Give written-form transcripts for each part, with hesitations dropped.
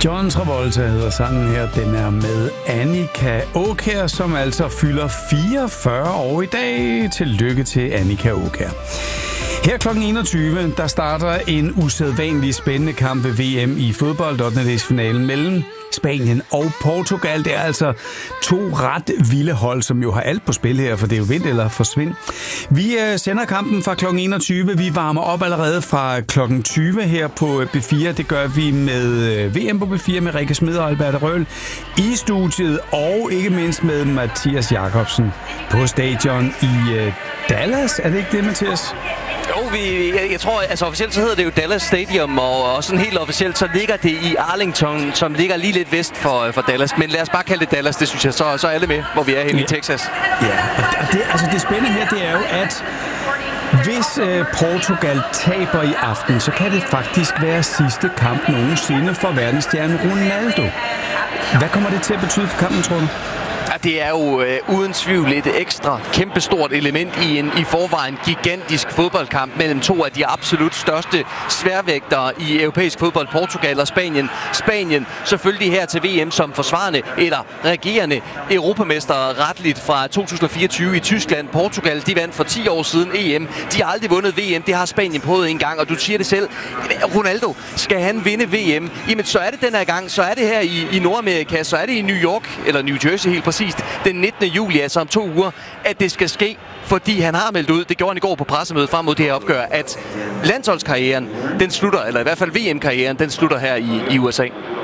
John Travolta hedder sangen her. Den er med Annika Aakjær, som altså fylder 44 år i dag. Tillykke til Annika Aakjær. Her kl. 21, der starter en usædvanlig spændende kamp ved VM i fodbold, 8. finalen mellem Spanien og Portugal. Det er altså to ret vilde hold, som jo har alt på spil her, for det er jo vind eller forsvind. Vi sender kampen fra kl. 21. Vi varmer op allerede fra kl. 20 her på B4. Det gør vi med VM på B4 med Rikke Smed og Albert Røhl i studiet, og ikke mindst med Mathias Jacobsen på stadion i Dallas. Er det ikke det, Mathias? Jo, jeg tror, altså officielt så hedder det jo Dallas Stadium, og sådan helt officielt så ligger det i Arlington, som ligger lige lidt vest for Dallas. Men lad os bare kalde det Dallas, det synes jeg, så er alle med, hvor vi er henne i Texas. Ja, og det spændende her, det er jo, at hvis Portugal taber i aften, så kan det faktisk være sidste kamp nogensinde for verdensstjernen Ronaldo. Hvad kommer det til at betyde for kampen, tror du? Det er jo uden tvivl et ekstra kæmpestort element i en i forvejen gigantisk fodboldkamp mellem to af de absolut største sværvægtere i europæisk fodbold, Portugal og Spanien. Spanien selvfølgelig her til VM som forsvarende eller regerende europamestre retligt fra 2024 i Tyskland. Portugal, de vandt for 10 år siden EM. De har aldrig vundet VM, det har Spanien prøvet en gang, og du siger det selv. Ronaldo, skal han vinde VM? Jamen så er det den her gang, så er det her i Nordamerika, så er det i New York, eller New Jersey helt præcis, den 19. juli, altså om 2 uger, at det skal ske, fordi han har meldt ud, det gjorde han i går på pressemødet frem mod det her opgør, at landsholdskarrieren, den slutter, eller i hvert fald VM-karrieren, den slutter her i USA.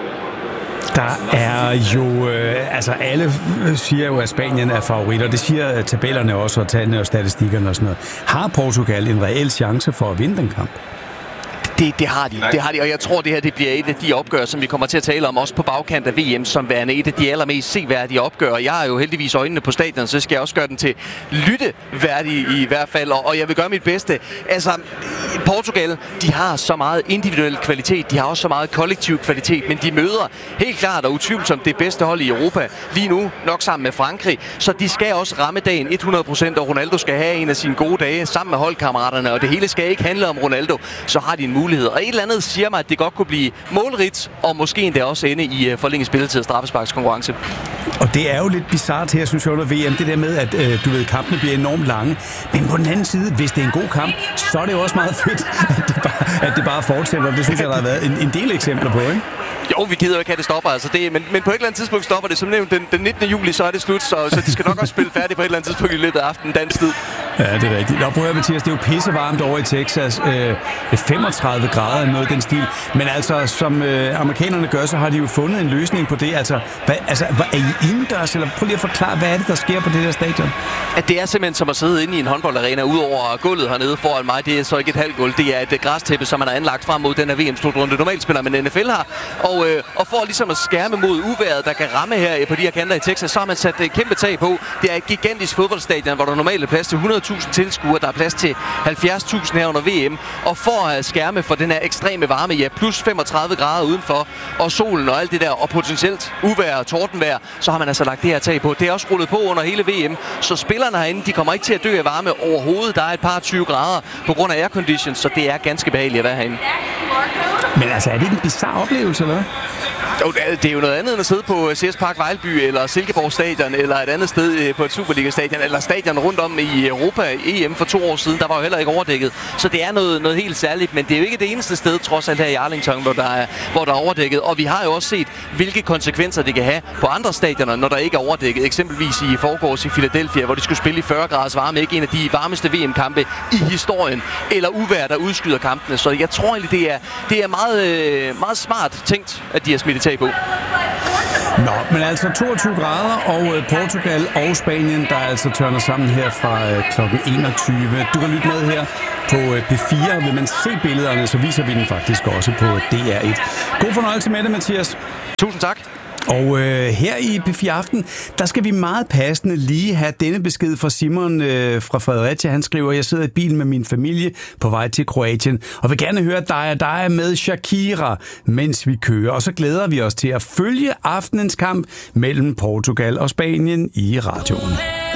Der er jo, altså alle siger jo, at Spanien er favorit, og det siger tabellerne også, og tallene og statistikkerne og sådan noget. Har Portugal en reel chance for at vinde den kamp? Det har de, og jeg tror, det her det bliver et af de opgør, som vi kommer til at tale om, også på bagkant af VM, som værende et af de allermest seværdige opgør. Jeg har jo heldigvis øjnene på stadion, så skal jeg også gøre den til lytteværdig i hvert fald, og jeg vil gøre mit bedste. Altså, Portugal, de har så meget individuel kvalitet, de har også så meget kollektiv kvalitet, men de møder helt klart og utvivlsomt det bedste hold i Europa lige nu, nok sammen med Frankrig, så de skal også ramme dagen 100%, og Ronaldo skal have en af sine gode dage sammen med holdkammeraterne, og det hele skal ikke handle om Ronaldo, så har de en mulighed. Og et eller andet siger mig, at det godt kunne blive målrigt, og måske endda også ende i forlænget spilletid og straffesparkskonkurrence. Og det er jo lidt bizarrt her, synes jeg, under VM, det der med, at kampene bliver enormt lange. Men på den anden side, hvis det er en god kamp, så er det jo også meget fedt, at det bare fortsætter. Det synes jeg, der har været en del eksempler på, ikke? Jo, vi gider jo ikke have det stopper, altså det, men på et eller andet tidspunkt stopper det. Som nævnt, den 19. juli, så er det slut, så de skal nok også spille færdigt på et eller andet tidspunkt i løbet af aftenen dansk tid. Ja, det er rigtigt. Nå, prøv at høre, Mathias, det er jo pissevarmt over i Texas. 35 grader eller noget i den stil. Men altså, som amerikanerne gør, så har de jo fundet en løsning på det. Altså, er I indendørs, eller prøv lige at forklare, hvad er det, der sker på det der stadion? At det er simpelthen som at sidde inde i en håndboldarena, udover gulvet hernede foran mig. Det er så ikke et halvt gulv, det er et græstæppe, som man har anlagt frem mod den her VM-slutrunde. Normalt spiller man NFL her, og for ligesom at skærme mod uværet, der kan ramme her på de her kanter i Texas, så har man sat et kæmpe tag på. Det er et gigantisk fodboldstadion, hvor der normalt er plads til 100.000 tilskuere. Der er plads til 70.000 her under VM. Og for at skærme for den her ekstreme varme, ja, plus 35 grader udenfor, og solen og alt det der, og potentielt uvejr og tordenvejr, så har man altså lagt det her tag på. Det er også rullet på under hele VM, så spillerne herinde, de kommer ikke til at dø af varme overhovedet. Der er et par 20 grader på grund af aircondition, så det er ganske behageligt at være herinde. Men altså, er det ikke en bizarre oplevelse, eller hvad? Jo, det er jo noget andet end at sidde på CS Park Vejlby eller Silkeborg Stadion eller et andet sted på et Superliga-stadion eller stadion rundt om i Europa. EM for 2 år siden, der var jo heller ikke overdækket. Så det er noget helt særligt, men det er jo ikke det eneste sted, trods alt her i Arlington, hvor der er overdækket. Og vi har jo også set, hvilke konsekvenser det kan have på andre stadioner, når der ikke er overdækket. Eksempelvis i forgårs i Philadelphia, hvor de skulle spille i 40 graders varme, ikke en af de varmeste VM-kampe i historien, eller uvejr, der udskyder kampene. Så jeg tror egentlig, det er meget smart tænkt, at de har smidt tag på. Nå, men altså 22 grader, og Portugal og Spanien, der altså tørner sammen her fra kl. 21. Du kan lytte med her på P4. Vil man se billederne, så viser vi den faktisk også på DR1. God fornøjelse med det, Mathias. Tusind tak. Og her i P4 Aften, der skal vi meget passende lige have denne besked fra Simon fra Fredericia. Han skriver, jeg sidder i bilen med min familie på vej til Kroatien, og vil gerne høre dig med Shakira, mens vi kører. Og så glæder vi os til at følge aftenens kamp mellem Portugal og Spanien i radioen.